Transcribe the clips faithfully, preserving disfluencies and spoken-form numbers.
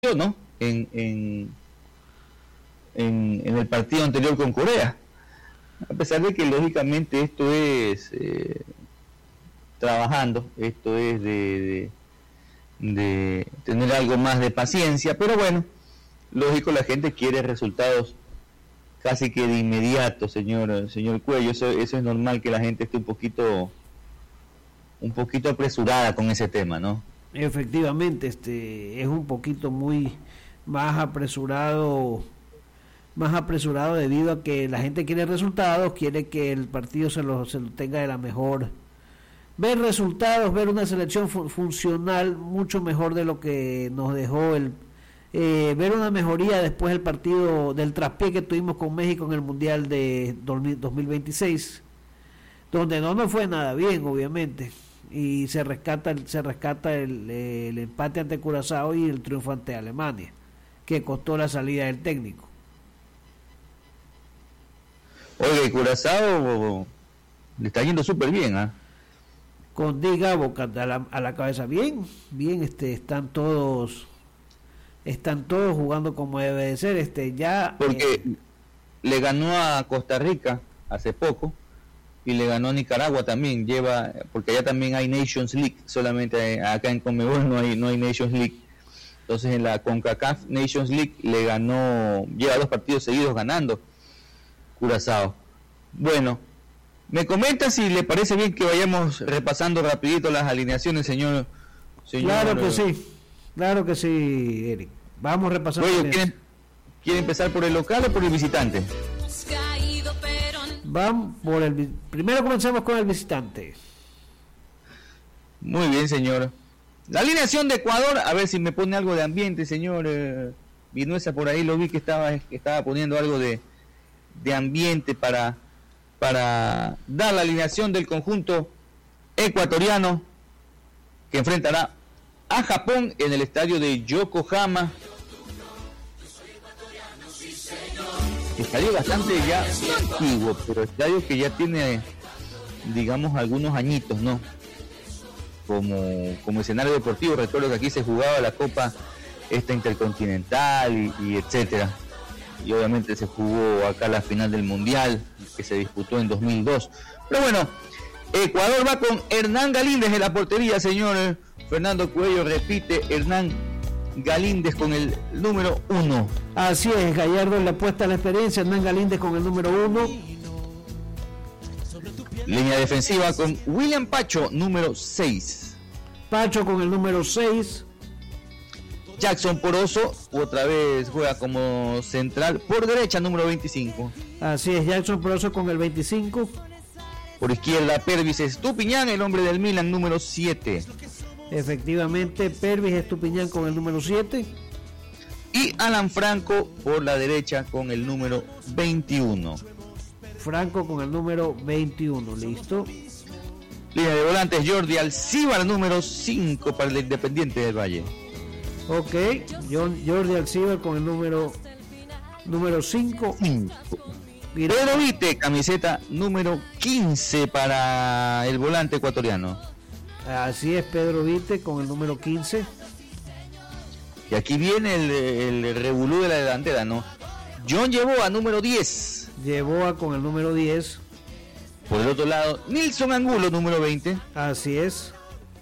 ¿no? En, en, en, en el partido anterior con Corea. A pesar de que lógicamente esto es eh, trabajando, esto es de, de, de tener algo más de paciencia, pero bueno, lógico, la gente quiere resultados casi que de inmediato, señor señor Cuello. Eso, eso es normal, que la gente esté un poquito un poquito apresurada con ese tema, ¿no? Efectivamente, este es un poquito muy más apresurado, más apresurado debido a que la gente quiere resultados, quiere que el partido se lo, se lo tenga de la mejor, ver resultados, ver una selección fu- funcional mucho mejor de lo que nos dejó el eh, ver una mejoría después del partido del traspié que tuvimos con México en el Mundial de dos mil veintiséis, donde no nos fue nada bien, obviamente, y se rescata se rescata el, el empate ante Curazao y el triunfo ante Alemania, que costó la salida del técnico. Oye, Curazao le está yendo súper bien, ¿ah? ¿eh? Con Diga Boca a la, a la cabeza, bien, bien, este, están todos, están todos jugando como debe de ser, este, ya. Porque eh, le ganó a Costa Rica hace poco y le ganó a Nicaragua también, lleva, porque allá también hay Nations League, solamente acá en Conmebol no hay, no hay Nations League. Entonces en la CONCACAF Nations League le ganó, lleva dos partidos seguidos ganando Curazao. Bueno, me comenta si le parece bien que vayamos repasando rapidito las alineaciones, señor. señor claro que sí, claro que sí, Eric. Vamos repasando. Oye, ¿quiere, ¿quiere empezar por el local o por el visitante? Vamos por el primero, comenzamos con el visitante. Muy bien, señor. La alineación de Ecuador, a ver si me pone algo de ambiente, señor eh, Vinuesa, por ahí lo vi que estaba que estaba poniendo algo de, de ambiente para, para dar la alineación del conjunto ecuatoriano que enfrentará a Japón en el estadio de Yokohama. Estadio bastante ya antiguo, pero estadio que ya tiene, digamos, algunos añitos, ¿no? Como, como escenario deportivo. Recuerdo que aquí se jugaba la Copa esta Intercontinental y, y etcétera. Y obviamente se jugó acá la final del Mundial, que se disputó en dos mil dos. Pero bueno, Ecuador va con Hernán Galíndez en la portería, señor Fernando Cuello. Repite, Hernán Galíndez con el número uno. Así es, Gallardo le apuesta a la experiencia, Hernán Galíndez con el número uno. Línea defensiva con William Pacho, número seis. Pacho con el número seis. Jackson Poroso, otra vez juega como central por derecha, número veinticinco. Así es, Jackson Poroso con el veinticinco. Por izquierda, Pervis Estupiñán, el hombre del Milan, número siete. Efectivamente, Pervis Estupiñán con el número siete. Y Alan Franco por la derecha con el número veintiuno. Franco con el número veintiuno, listo. Línea de volantes, Jordi Alcíbar, número cinco para el Independiente del Valle. Ok, John, Jordi Alcíbar con el número número cinco. Pedro Vite, camiseta número quince para el volante ecuatoriano. Así es, Pedro Vite con el número quince. Y aquí viene el, el revolú de la delantera, ¿no? John Yeboah, número diez. Yeboah con el número diez. Por el otro lado, Nilson Angulo, número veinte. Así es.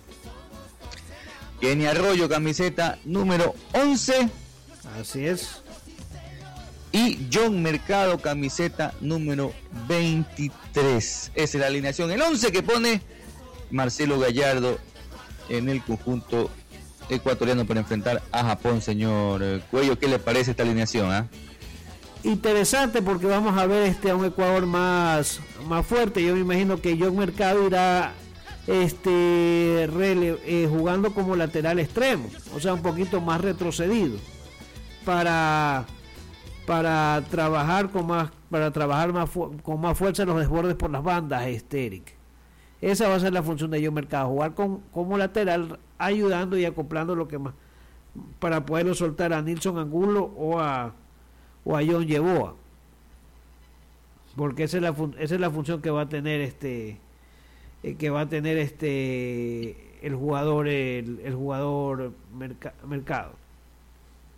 Kenny Arroyo, camiseta número once. Así es. Y John Mercado, camiseta número veintitrés. Esa es la alineación, el once que pone Marcelo Gallardo en el conjunto ecuatoriano para enfrentar a Japón, señor Cuello. ¿Qué le parece esta alineación? ¿eh? Interesante, porque vamos a ver este a un Ecuador más, más fuerte. Yo me imagino que John Mercado irá este rele, eh, jugando como lateral extremo, o sea, un poquito más retrocedido para para trabajar con más para trabajar más fu- con más fuerza los desbordes por las bandas, este Eric. Esa va a ser la función de John Mercado, jugar con, como lateral, ayudando y acoplando lo que más, para poderlo soltar a Nilson Angulo o a o a John Yeboah, porque esa es la fun- esa es la función que va a tener este eh, que va a tener este el jugador el, el jugador merca- Mercado.